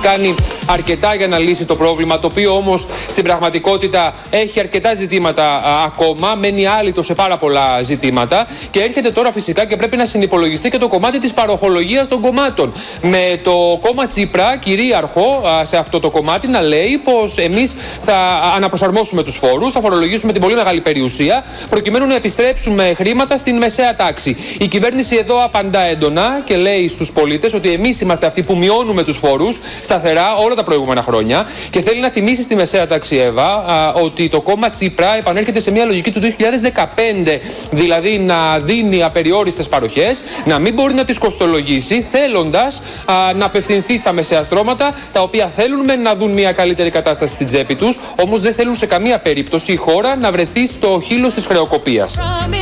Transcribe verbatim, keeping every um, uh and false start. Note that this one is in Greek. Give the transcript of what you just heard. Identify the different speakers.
Speaker 1: κάνει αρκετά για να λύσει το πρόβλημα, το οποίο όμως στην πραγματικότητα έχει αρκετά ζητήματα α, ακόμα, μένει άλυτο σε πάρα πολλά ζητήματα και έρχεται τώρα φυσικά και πρέπει να συνυπολογιστεί και το κομμάτι της παροχολογίας των κομμάτων. Με το κόμμα Τσίπρα κυρίαρχο α, σε αυτό το κομμάτι να λέει πως εμείς θα αναπροσαρμόσουμε τους φόρους, θα φορολογήσουμε την πολύ μεγάλη περιουσία προκειμένου να επιστρέψουμε χρήματα στην μεσαία τάξη. Η κυβέρνηση εδώ απαντά έντονα και λέει στους πολίτες ότι εμείς είμαστε αυτοί που μειώνουμε τους φόρους σταθερά όλα τα προηγούμενα χρόνια και θέλει να θυμίσει στη μεσαία τάξη, Εύα, α, ότι το κόμμα Τσίπρα επανέρχεται σε μια λογική του δύο χιλιάδες δεκαπέντε, δηλαδή να δίνει απεριόριστες παροχές, να μην μπορεί να τις κοστολογήσει, θέλοντας α, να απευθυνθεί στα μεσαία στρώματα, τα οποία θέλουν με να δουν μια καλύτερη κατάσταση στην τσέπη τους, όμως δεν θέλουν σε καμία περίπτωση η χώρα να βρεθεί στο χείλος της χρεοκοπίας.